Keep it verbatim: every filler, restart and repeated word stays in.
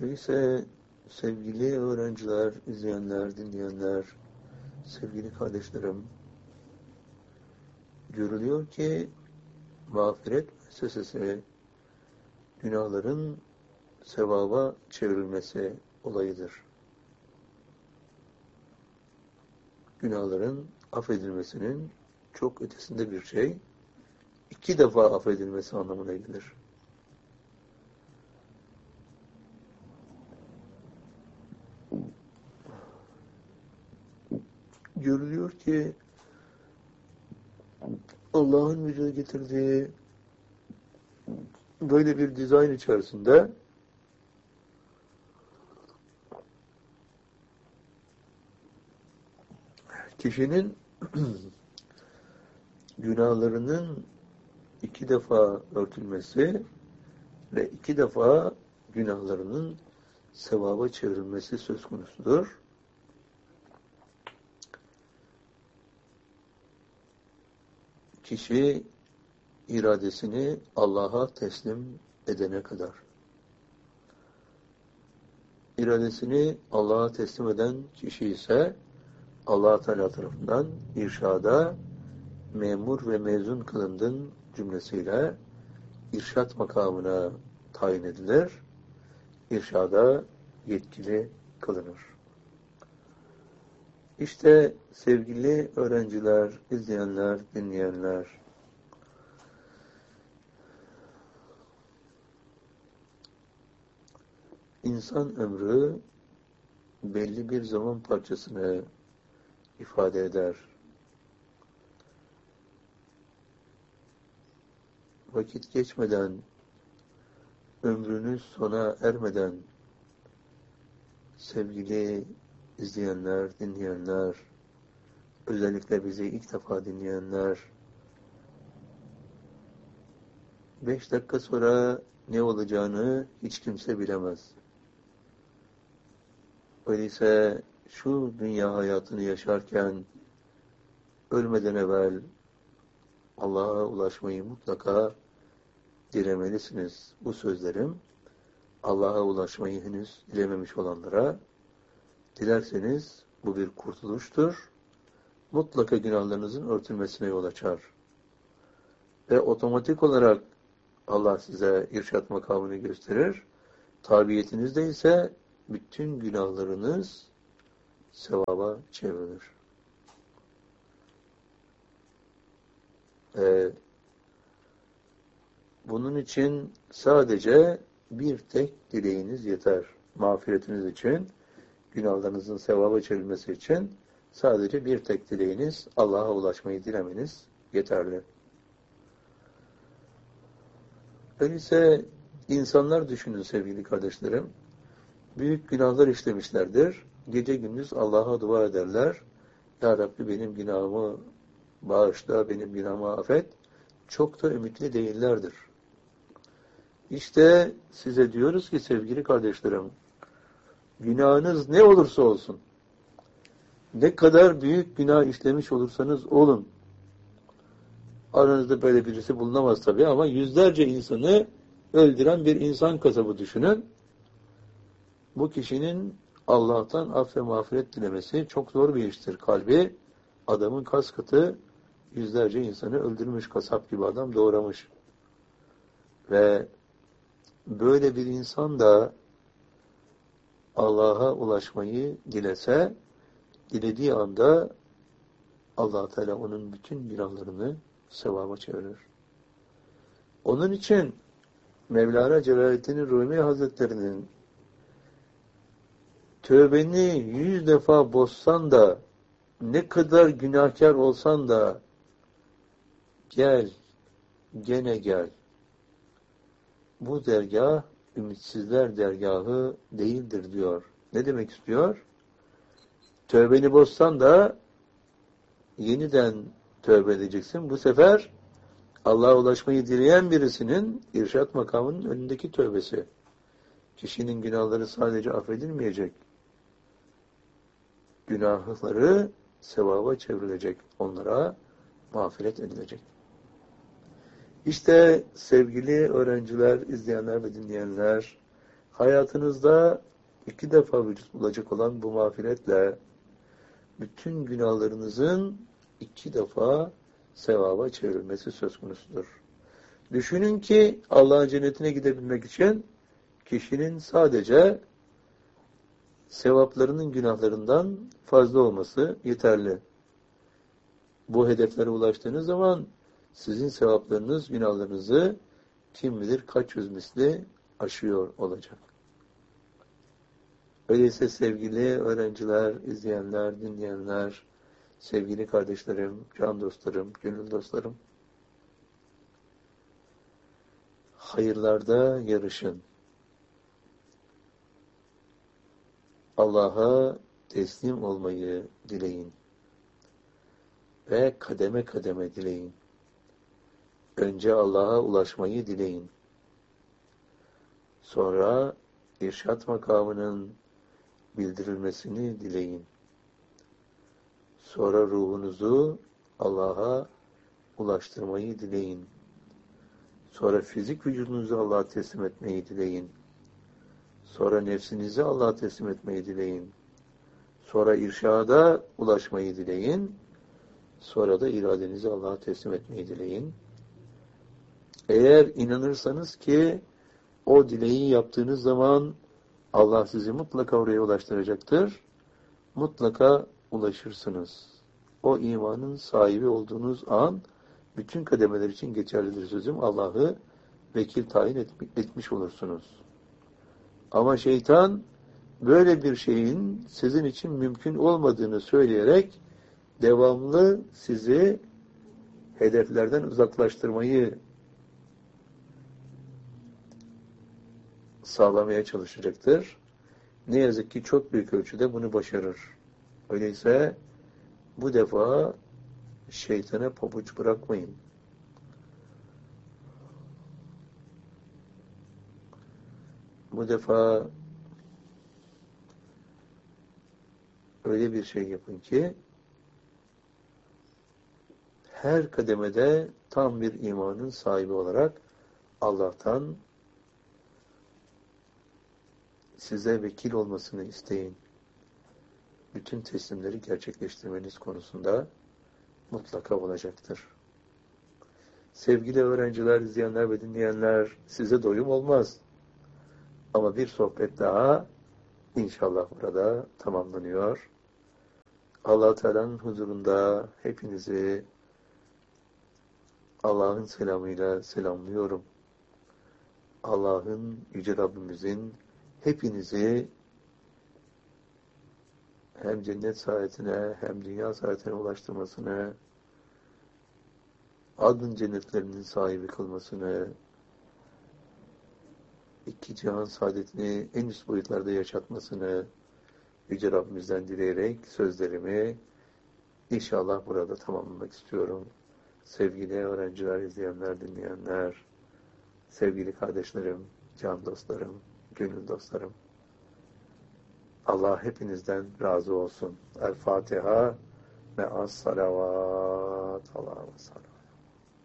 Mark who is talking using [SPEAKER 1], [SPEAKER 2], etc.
[SPEAKER 1] Öyleyse sevgili öğrenciler, izleyenler, dinleyenler, sevgili kardeşlerim, görülüyor ki mağfiret müessesesi günahların sevaba çevrilmesi olayıdır. Günahların affedilmesinin çok ötesinde bir şey, iki defa affedilmesi anlamına gelir. Görülüyor ki Allah'ın vücuda getirdiği böyle bir dizayn içerisinde kişinin günahlarının iki defa örtülmesi ve iki defa günahlarının sevaba çevrilmesi söz konusudur. Kişi iradesini Allah'a teslim edene kadar. İradesini Allah'a teslim eden kişi ise Allah Teala tarafından irşada memur ve mezun kılındın cümlesiyle irşat makamına tayin edilir. İrşada yetkili kılınır. İşte sevgili öğrenciler, izleyenler, dinleyenler, insan ömrü belli bir zaman parçasını ifade eder. Vakit geçmeden, ömrünüz sona ermeden, sevgili izleyenler, dinleyenler, özellikle bizi ilk defa dinleyenler, beş dakika sonra ne olacağını hiç kimse bilemez. Öyleyse şu dünya hayatını yaşarken ölmeden evvel Allah'a ulaşmayı mutlaka dilemelisiniz. Bu sözlerim Allah'a ulaşmayı henüz dilememiş olanlara, dilerseniz bu bir kurtuluştur. Mutlaka günahlarınızın örtülmesine yol açar. Ve otomatik olarak Allah size irşat makamını gösterir. Tabiyetinizde ise bütün günahlarınız sevaba çevrilir. Ee, bunun için sadece bir tek dileğiniz yeter. Mağfiretiniz için, günahlarınızın sevaba çevrilmesi için sadece bir tek dileğiniz, Allah'a ulaşmayı dilemeniz yeterli. Öyleyse insanlar düşünün sevgili kardeşlerim. Büyük günahlar işlemişlerdir. Gece gündüz Allah'a dua ederler. Ya Rabbi benim günahımı bağışla, benim günahımı affet. Çok da ümitli değillerdir. İşte size diyoruz ki sevgili kardeşlerim, günahınız ne olursa olsun, ne kadar büyük günah işlemiş olursanız olun, aranızda böyle birisi bulunamaz tabii ama yüzlerce insanı öldüren bir insan kasabı düşünün. Bu kişinin Allah'tan af ve mağfiret dilemesi çok zor bir iştir. Kalbi adamın kas katı yüzlerce insanı öldürmüş, kasap gibi adam doğramış. Ve böyle bir insan da Allah'a ulaşmayı dilese, dilediği anda Allah Teala onun bütün günahlarını sevaba çevirir. Onun için Mevlana Celaleddin Rumi Hazretleri'nin tövbeni yüz defa bozsan da, ne kadar günahkar olsan da gel, gene gel. Bu dergah ümitsizler dergahı değildir diyor. Ne demek istiyor? Tövbeni bozsan da yeniden tövbe edeceksin. Bu sefer Allah'a ulaşmayı dileyen birisinin irşat makamının önündeki tövbesi. Kişinin günahları sadece affedilmeyecek. Günahları sevaba çevrilecek. Onlara mağfiret edilecek. İşte sevgili öğrenciler, izleyenler ve dinleyenler, Hayatınızda iki defa vücut bulacak olan bu mağfiretle bütün günahlarınızın iki defa sevaba çevrilmesi söz konusudur. Düşünün ki Allah'ın cennetine gidebilmek için kişinin sadece sevaplarının günahlarından fazla olması yeterli. Bu hedeflere ulaştığınız zaman sizin sevaplarınız günahlarınızı kim bilir kaç yüz misli aşıyor olacak. Öyleyse sevgili öğrenciler, izleyenler, dinleyenler, sevgili kardeşlerim, can dostlarım, gönül dostlarım, hayırlarda yarışın. Allah'a teslim olmayı dileyin. Ve kademe kademe dileyin. Önce Allah'a ulaşmayı dileyin. Sonra irşat makamının bildirilmesini dileyin. Sonra ruhunuzu Allah'a ulaştırmayı dileyin. Sonra fizik vücudunuzu Allah'a teslim etmeyi dileyin. Sonra nefsinizi Allah'a teslim etmeyi dileyin. Sonra irşada ulaşmayı dileyin. Sonra da iradenizi Allah'a teslim etmeyi dileyin. Eğer inanırsanız ki o dileği yaptığınız zaman Allah sizi mutlaka oraya ulaştıracaktır. Mutlaka ulaşırsınız. O imanın sahibi olduğunuz an bütün kademeler için geçerlidir sözüm. Allah'ı vekil tayin etmiş olursunuz. Ama şeytan böyle bir şeyin sizin için mümkün olmadığını söyleyerek devamlı sizi hedeflerden uzaklaştırmayı sağlamaya çalışacaktır. Ne yazık ki çok büyük ölçüde bunu başarır. Öyleyse bu defa şeytana pabuç bırakmayın. Bu defa öyle bir şey yapın ki her kademede tam bir imanın sahibi olarak Allah'tan size vekil olmasını isteyin. Bütün teslimleri gerçekleştirmeniz konusunda mutlaka olacaktır. Sevgili öğrenciler, izleyenler ve dinleyenler, size doyum olmaz. Ama bir sohbet daha inşallah burada tamamlanıyor. Allah Teala'nın huzurunda hepinizi Allah'ın selamıyla selamlıyorum. Allah'ın, Yüce Rabbimizin hepinizi hem cennet saadetine hem dünya saadetine ulaştırmasını, adın cennetlerinin sahibi kılmasını, iki cihan saadetini en üst boyutlarda yaşatmasını Yüce Rabbimizden dileyerek sözlerimi inşallah burada tamamlamak istiyorum. Sevgili öğrenciler, izleyenler, dinleyenler, sevgili kardeşlerim, can dostlarım, gönül dostlarım, Allah hepinizden razı olsun. El Fatiha ve as-salavat. Allah'a emanet.